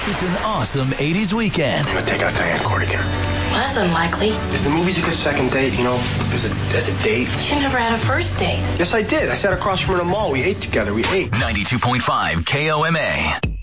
It's an awesome 80s weekend. I'm gonna take out Diane Court again. Well, that's unlikely. Is the movies a good second date, as a date? You never had a first date. Yes, I did. I sat across from her in a mall. We ate together. 92.5 KOMA.